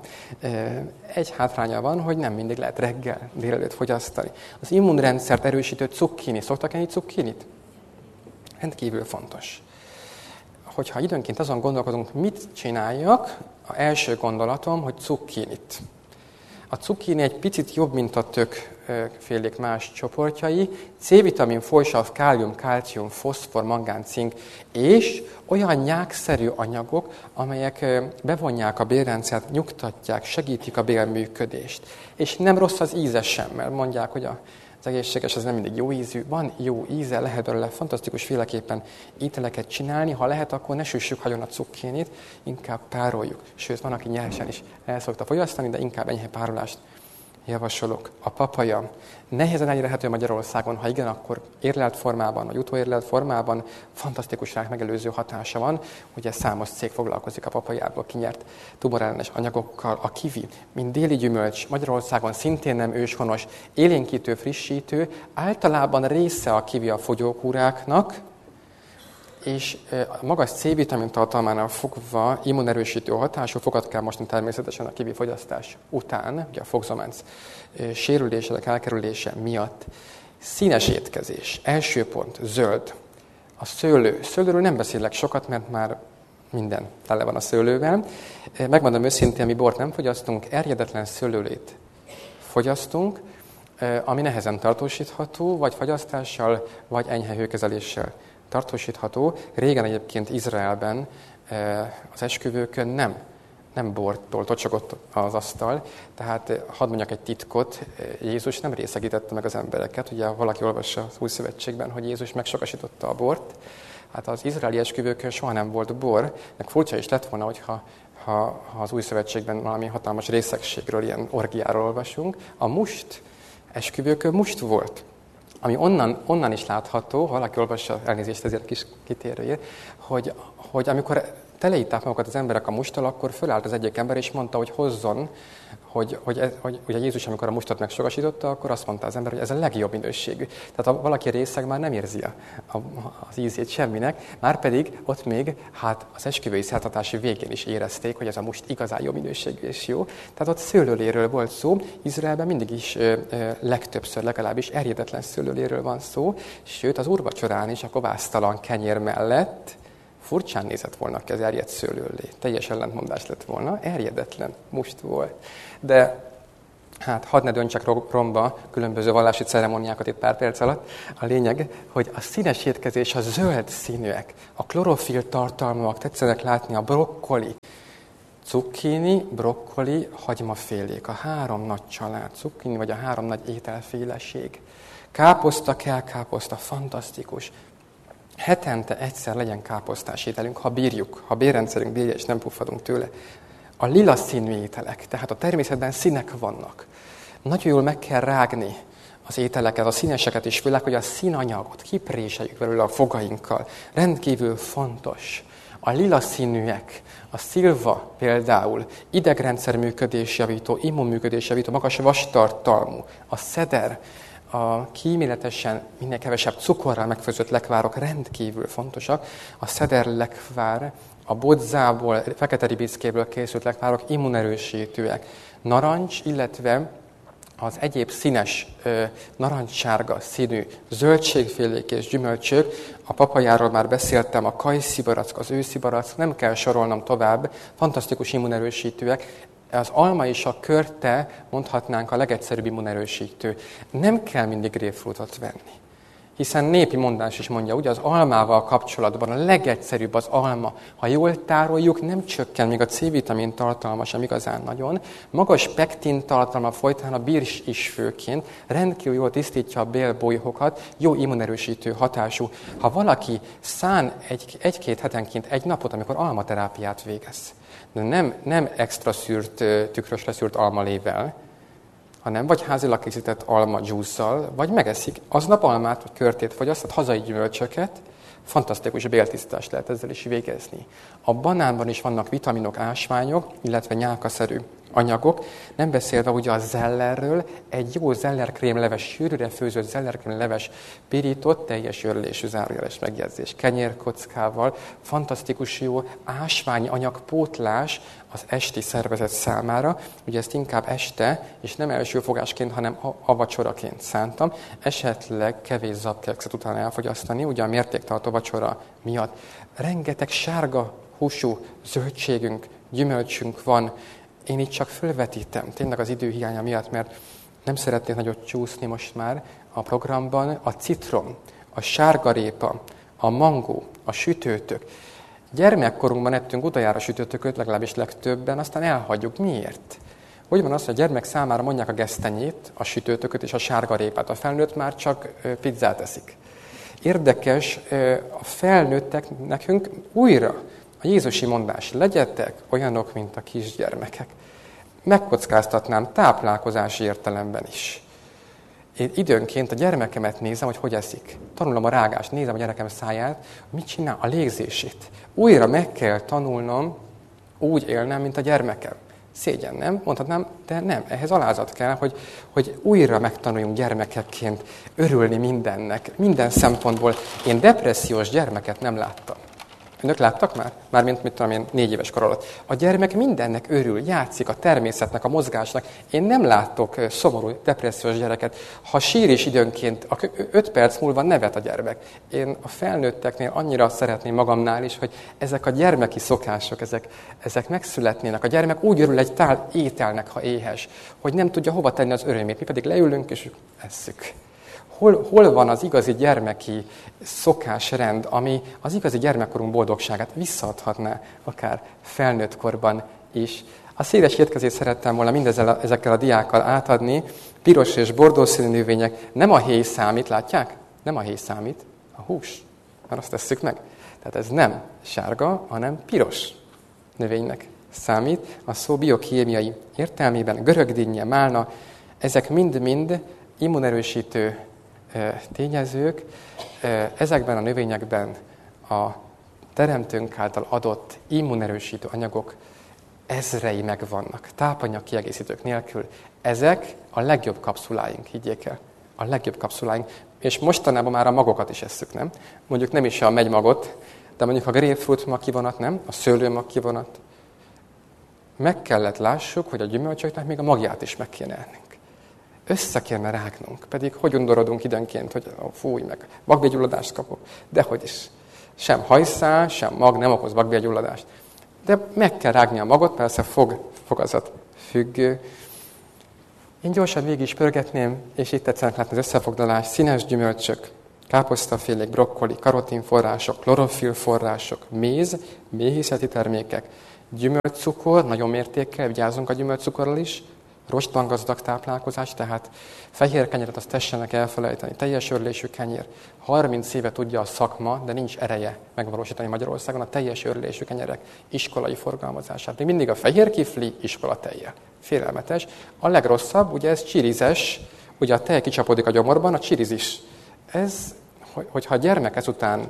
Egy hátránya van, hogy nem mindig lehet reggel, délelőtt fogyasztani. Az immunrendszert erősítő cukkini. Szoktak enni cukkinit? Rendkívül fontos. Hogyha időnként azon gondolkodunk, mit csináljak, az első gondolatom, hogy cukkinit. A cukkini egy picit jobb, mint a tökfélék más csoportjai. C-vitamin, folysav, kálium, kálcium, foszfor, mangán, cink, és olyan nyákszerű anyagok, amelyek bevonják a bélrendszert, nyugtatják, segítik a bélműködést. És nem rossz az íze sem, mert mondják, hogy az egészséges az nem mindig jó ízű. Van jó íze, lehet belőle fantasztikus féleképpen ételeket csinálni. Ha lehet, akkor ne süssük hagyon a cukkinit, inkább pároljuk. Sőt, van, aki nyersen is el szokta fogyasztani, de inkább enyhe párolást javasolok. A papaja nehézen elérhető Magyarországon, ha igen, akkor érlelt formában, vagy utóérlelt formában fantasztikus rák megelőző hatása van. Ugye számos cég foglalkozik a papajából kinyert tumorellenes anyagokkal. A kiwi, mint déli gyümölcs, Magyarországon szintén nem őshonos, élénkítő, frissítő, általában része a kiwi a fogyókúráknak, és a magas C-vitamin tartalmánál fogva immunerősítő hatású fogat kell mosni természetesen a kiwi fogyasztás után, ugye a fogzománc sérülésének elkerülése miatt. Színes étkezés. Első pont, zöld. A szőlő. Szőlőről nem beszélek sokat, mert már minden tele van a szőlővel. Megmondom őszintén, mi bort nem fogyasztunk, erjedetlen szőlőlét fogyasztunk, ami nehezen tartósítható, vagy fagyasztással, vagy enyhe hőkezeléssel tartósítható. Régen egyébként Izraelben az esküvőkön nem bortól tocsogott az asztal, tehát hadd mondjak egy titkot, Jézus nem részegítette meg az embereket. Ugye valaki olvassa az Új Szövetségben, hogy Jézus megsokasította a bort. Hát az izraeli esküvőkön soha nem volt bor, meg furcsa is lett volna, hogyha az Új Szövetségben valami hatalmas részegségről, ilyen orgiáról olvasunk. A must esküvőkön must volt. Ami onnan is látható, ha valaki olvassa, elnézést ezért kis kitérőjét, hogy amikor teleitták magukat az emberek a musttal, akkor fölállt az egyik ember, és mondta, hogy hozzon, hogy ugye Jézus, amikor a mustot megsokasította, akkor azt mondta az ember, hogy ez a legjobb minőségű. Tehát ha valaki részeg, már nem érzi az ízét semminek, márpedig ott még az esküvői szertartási végén is érezték, hogy ez a must igazán jó minőségű és jó. Tehát ott szőlőléről volt szó, Izraelben mindig is legtöbbször legalábbis erjedetlen szőlőléről van szó, sőt az úrvacsorán is a kovásztalan kenyér mellett furcsán nézett volna ki az erjedt szőlőlé. Teljes ellentmondás lett volna, erjedetlen must volt. De hát hadd ne döntsek romba különböző vallási ceremóniákat itt pár perc alatt. A lényeg, hogy a színes étkezés, a zöld színűek, a klorofil tartalmúak, tetszenek látni a brokkoli, cukkini, brokkoli, hagymafélék, a 3 nagy család, cukkini vagy a 3 nagy ételféleség. Káposzta, kelkáposzta, fantasztikus. Hetente egyszer legyen káposztás ételünk, ha bírjuk, ha bérrendszerünk bírja, és nem puffadunk tőle. A lila színű ételek, tehát a természetben színek vannak. Nagyon jól meg kell rágni az ételeket, a színeseket is, főleg, hogy a színanyagot kipréseljük belőle a fogainkkal. Rendkívül fontos. A lila színűek, a szilva például, idegrendszer működés javító, immunműködés javító, magas vastartalmú, a szeder, a kíméletesen minél kevesebb cukorral megfőzött lekvárok rendkívül fontosak. A szeder lekvár, a bodzából, fekete ribickéből készült lekvárok immunerősítőek. Narancs, illetve az egyéb színes, narancssárga színű zöldségfélék és gyümölcsök, a papajáról már beszéltem, a kajszibarack, az őszibarack, nem kell sorolnom tovább, fantasztikus immunerősítőek. Az alma és a körte, mondhatnánk, a legegyszerűbb immunerősítő. Nem kell mindig grapefruitot venni. Hiszen népi mondás is mondja, ugye az almával kapcsolatban a legegyszerűbb az alma. Ha jól tároljuk, nem csökken, még a C-vitamin tartalma sem igazán nagyon. Magas pektin tartalma folytán a birs is főként rendkívül jól tisztítja a bélbolyhokat, jó immunerősítő hatású. Ha valaki szán egy-két hetenként egy napot, amikor almaterápiát végez, de nem extra szűrt, tükrösre szűrt almalével, hanem vagy házilag készített alma dzsússzal, vagy megeszik aznap almát, vagy körtét fogyaszt, tehát hazai gyümölcsöket, fantasztikus béltisztítást lehet ezzel is végezni. A banánban is vannak vitaminok, ásványok, illetve nyálkaszerű anyagok, nem beszélve ugye a zellerről, egy jó zellerkrémleves, sűrűre főzött zellerkrémleves pirított, teljes örlésű zárójeles megjegyzés kenyérkockával, fantasztikus jó ásványi anyagpótlás az esti szervezet számára. Ugye ezt inkább este, és nem elsőfogásként, hanem a vacsoraként szántam. Esetleg kevés zabkekszet utána elfogyasztani, ugye a mértéktartó vacsora miatt. Rengeteg sárga húsú zöldségünk, gyümölcsünk van. Én itt csak fölvetítem, tényleg az időhiánya miatt, mert nem szeretnék nagyot csúszni most már a programban. A citrom, a sárgarépa, a mangó, a sütőtök. Gyermekkorunkban ettünk utoljára sütőtököt, legalábbis legtöbben, aztán elhagyjuk. Miért? Hogy van az, hogy a gyermek számára mondják a gesztenyét, a sütőtököt és a sárgarépát. A felnőtt már csak pizzát eszik. Érdekes, a felnőttek nekünk újra a jézusi mondás, legyetek olyanok, mint a kisgyermekek. Megkockáztatnám táplálkozási értelemben is. Én időnként a gyermekemet nézem, hogy eszik. Tanulom a rágást, nézem a gyerekem száját, mit csinál, a légzését. Újra meg kell tanulnom, úgy élnem, mint a gyermekem. Szégyen, nem? Mondhatnám, de nem. Ehhez alázat kell, hogy újra megtanuljunk gyermekekként örülni mindennek, minden szempontból. Én depressziós gyermeket nem láttam. Önök láttak már? Mármint, mit tudom én, 4 éves kor alatt. A gyermek mindennek örül, játszik a természetnek, a mozgásnak. Én nem látok szomorú, depressziós gyereket. Ha sír is időnként, 5 perc múlva nevet a gyermek. Én a felnőtteknél annyira szeretném magamnál is, hogy ezek a gyermeki szokások, ezek megszületnének. A gyermek úgy örül egy tál ételnek, ha éhes, hogy nem tudja hova tenni az örömét. Mi pedig leülünk és esszük. Hol van az igazi gyermeki szokásrend, ami az igazi gyermekkorunk boldogságát visszaadhatná, akár felnőtt korban is. A széles étkezést szerettem volna ezekkel a diákkal átadni. Piros és bordószínű növények, nem a héj számít, látják? Nem a héj számít, a hús, mert azt tesszük meg. Tehát ez nem sárga, hanem piros növénynek számít. A szó biokémiai értelmében görögdinnye, málna, ezek mind-mind immunerősítő tényezők. Ezekben a növényekben a teremtőnk által adott immunerősítő anyagok ezrei megvannak, tápanyag kiegészítők nélkül. Ezek a legjobb kapszuláink, higgyék el. A legjobb kapszuláink. És mostanában már a magokat is esszük, nem? Mondjuk nem is a megymagot, de mondjuk a grapefruit mag kivonat, nem? A szőlőmag kivonat. Meg kellett lássuk, hogy a gyümölcsöknek még a magját is meg kéne ennünk. Össze kéne rágnunk, pedig hogy undorodunk időnként, hogy fúj meg, vakbélgyulladást kapok, dehogy is. Sem hajszál, sem mag nem okoz vakbélgyulladást. De meg kell rágni a magot, persze fogazat függő. Én gyorsan végig is pörgetném, és itt tetszenek látni az összefoglalás. Színes gyümölcsök, káposztafélék, brokkoli, karotinforrások, klorofil források, méz, méhészeti termékek, gyümölcscukor, nagyon mértékkel, vigyázzunk a gyümölcscukorral is, rostban gazdag táplálkozás, tehát fehér kenyeret azt tessenek elfelejteni, teljes örlésű kenyér. 30 éve tudja a szakma, de nincs ereje megvalósítani Magyarországon a teljes örlésű kenyerek iskolai forgalmazását. Még mindig a fehér kifli, iskola tejjel. Félelmetes. A legrosszabb, ugye ez csirizes, ugye a tej kicsapódik a gyomorban, a csirizis. Ez, hogyha a gyermek ezután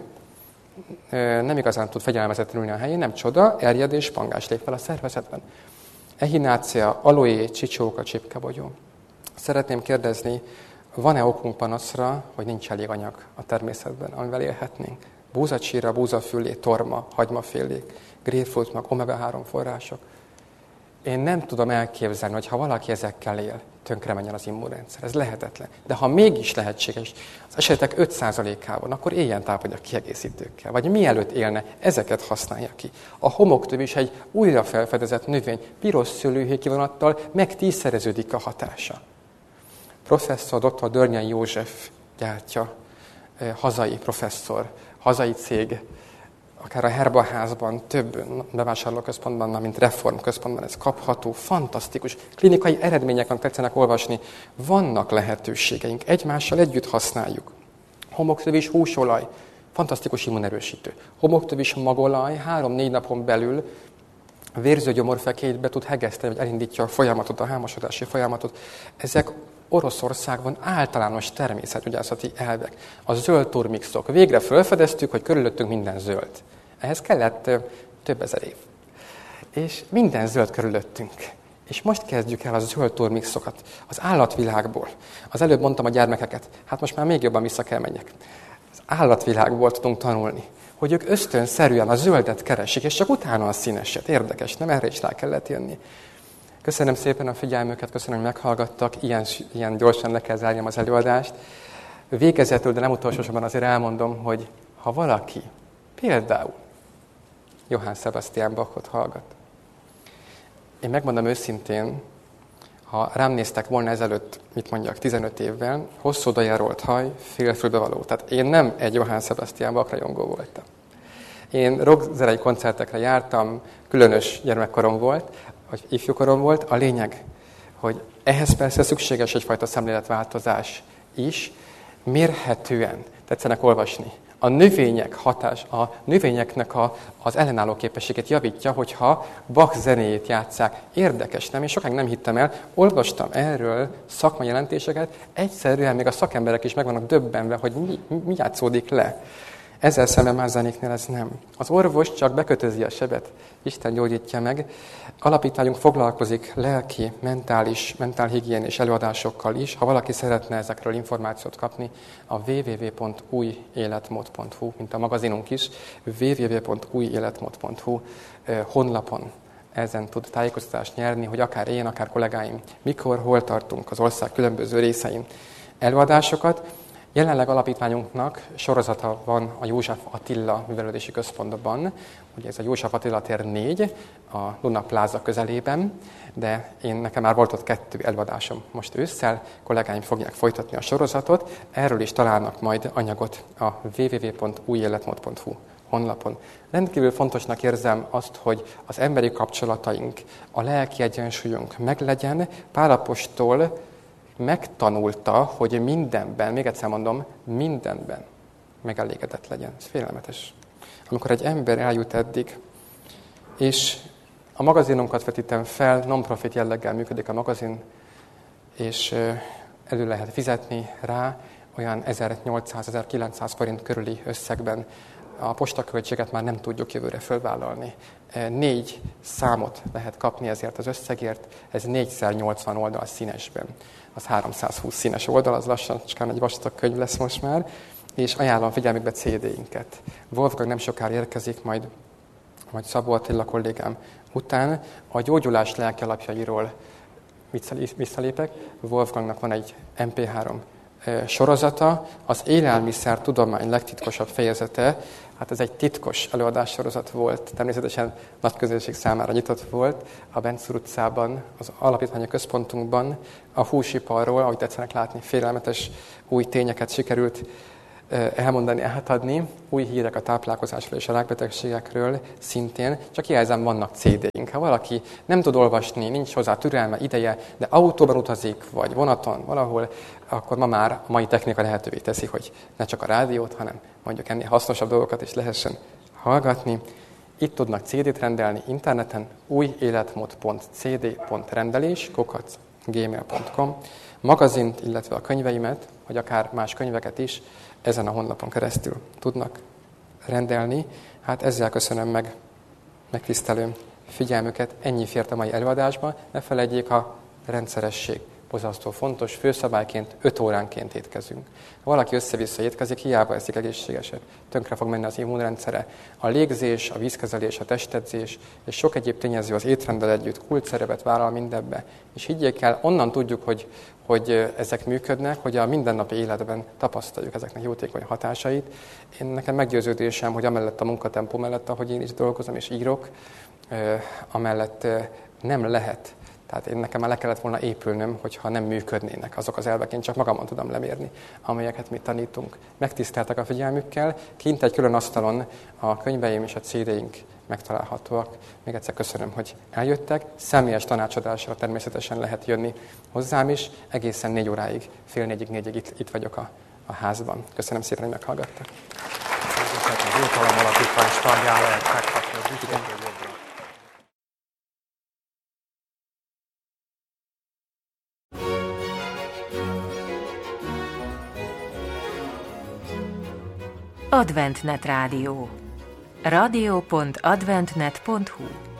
nem igazán tud fegyelmezetten ülni a helyén, nem csoda, erjed és pangás lép fel a szervezetben. Echinácea, aloé, csicsóka, csipkebogyó. Szeretném kérdezni, van-e okunk panaszra, hogy nincs elég anyag a természetben, amivel élhetnénk? Búzacsíra, búzafülé, torma, hagymafélék, grapefruit, meg omega-3 források. Én nem tudom elképzelni, hogy ha valaki ezekkel él, tönkre menjen az immunrendszer. Ez lehetetlen. De ha mégis lehetséges, az esetek 5%-ában, akkor éljen tápanyag kiegészítőkkel. Vagy mielőtt élne, ezeket használja ki. A homoktöv is egy újra felfedezett növény, piros szőlőhéj kivonattal meg 10-szereződik a hatása. Professzor dr. Dörnyei József gyártja, hazai professzor, hazai cég, akár a Herbaházban, több bevásárlóközpontban, mint reformközpontban ez kapható, fantasztikus. Klinikai eredményeken tetszenek olvasni. Vannak lehetőségeink, egymással együtt használjuk. Homoktövis húsolaj, fantasztikus immunerősítő. Homoktövis magolaj 3-4 napon belül vérzőgyomorfekélyt be tud hegeszteni, vagy elindítja a folyamatot, a hámosodási folyamatot. Ezek Oroszországban általános természetgyógyászati elvek. A zöld turmixok. Végre felfedeztük, hogy körülöttünk minden zöld. Ehhez kellett több ezer év. És minden zöld körülöttünk. És most kezdjük el a zöld turmixokat az állatvilágból. Az előbb mondtam a gyermekeket, hát most már még jobban vissza kell menjek. Az állatvilágból tudunk tanulni, hogy ők ösztönszerűen a zöldet keresik, és csak utána a színeset. Érdekes, nem? Erre is rá kellett jönni. Köszönöm szépen a figyelmüket, köszönöm, hogy meghallgattak. Ilyen gyorsan le kell zárjam az előadást. Végezetül, de nem utolsó sorban azért elmondom, hogy ha valaki például Johann Sebastian Bachot hallgat, én megmondom őszintén, ha rám néztek volna ezelőtt, 15 évvel, hosszú dajarolt haj, félfülbevaló. Tehát én nem egy Johann Sebastian Bach rajongó voltam. Én rockzenei koncertekre jártam, különös gyermekkorom volt, vagy ifjúkorom volt. A lényeg, hogy ehhez persze szükséges egyfajta szemléletváltozás is, mérhetően tetszenek olvasni. A növényeknek az ellenálló képességet javítja, hogyha Bach zenéjét játsszák. Érdekes, nem? Én sokáig nem hittem el. Olvastam erről szakmai jelentéseket, egyszerűen még a szakemberek is meg vannak döbbenve, hogy mi játszódik le. Ezzel szemben más zenéknél ez nem. Az orvos csak bekötözi a sebet, Isten gyógyítja meg. Alapítványunk foglalkozik lelki, mentálhigiénés előadásokkal is. Ha valaki szeretne ezekről információt kapni, a www.újéletmód.hu, mint a magazinunk is, www.újéletmód.hu honlapon ezen tud tájékoztatást nyerni, hogy akár én, akár kollégáim, mikor, hol tartunk az ország különböző részein előadásokat. Jelenleg alapítványunknak sorozata van a József Attila Művelődési Központban. Ugye ez a József Attila tér 4, a Luna Plaza közelében, de nekem már volt ott 2 előadásom most ősszel, kollégáim fogják folytatni a sorozatot. Erről is találnak majd anyagot a www.újéletmód.hu honlapon. Rendkívül fontosnak érzem azt, hogy az emberi kapcsolataink, a lelki egyensúlyunk meglegyen. Pál apostol megtanulta, hogy mindenben, még egyszer mondom, mindenben megelégedett legyen. Ez félelmetes. Amikor egy ember eljut eddig, és a magazinunkat vetítem fel, non-profit jelleggel működik a magazin, és elő lehet fizetni rá olyan 1800-1900 forint körüli összegben. A postaköltséget már nem tudjuk jövőre fölvállalni. 4 számot lehet kapni ezért az összegért, ez 4x80 oldal színesben. Az 320 színes oldal, az lassan egy vastag könyv lesz most már, és ajánlom figyelmükbe CD-inket. Wolfgang nem sokára érkezik, majd Szabó Attila kollégám után. A gyógyulás lelki alapjairól visszalépek. Wolfgangnak van egy MP3 sorozata, az élelmiszer tudomány legtitkosabb fejezete, Hát ez egy titkos előadássorozat volt, természetesen nagy közönség számára nyitott volt. A Benczúr utcában, az alapítványi központunkban a húsiparról, ahogy tetszenek látni, félelmetes új tényeket sikerült elmondani, átadni, új hírek a táplálkozásról és a rákbetegségekről szintén, csak jelzem, vannak CD-ink. Ha valaki nem tud olvasni, nincs hozzá türelme, ideje, de autóban utazik, vagy vonaton, valahol, akkor ma már a mai technika lehetővé teszi, hogy ne csak a rádiót, hanem mondjuk ennél hasznosabb dolgokat is lehessen hallgatni. Itt tudnak CD-t rendelni interneten, újéletmód.cd.rendelés@gmail.com, magazint, illetve a könyveimet, vagy akár más könyveket is ezen a honlapon keresztül tudnak rendelni. Hát ezzel köszönöm meg megtisztelő figyelmüket. Ennyi fért a mai előadásba. Ne felejtjék, a rendszeresség borzasztó fontos. Főszabályként 5 óránként étkezünk. Ha valaki össze-vissza étkezik, hiába eszik egészségesen. Tönkre fog menni az immunrendszere. A légzés, a vízkezelés, a testedzés és sok egyéb tényező az étrenddel együtt kulcsszerepet vállal mindebbe. És higgyék el, onnan tudjuk, hogy ezek működnek, hogy a mindennapi életben tapasztaljuk ezeknek jótékony hatásait. Nekem meggyőződésem, hogy amellett a munkatempó mellett, ahogy én is dolgozom és írok, amellett nem lehet. Tehát nekem már le kellett volna épülnöm, hogyha nem működnének azok az elvek, én csak magamon tudom lemérni, amelyeket mi tanítunk. Megtiszteltek a figyelmükkel, kint egy külön asztalon a könyveim és a CD-ink megtalálhatóak. Még egyszer köszönöm, hogy eljöttek. Személyes tanácsadásra természetesen lehet jönni hozzám is. Egészen 4 óráig, fél 4-ig itt vagyok a házban. Köszönöm szépen, hogy meghallgattak. Az Jutalom Alapítvány standján lehet megkapni az ügyféljogra. AdventNet Rádió. radio.adventnet.hu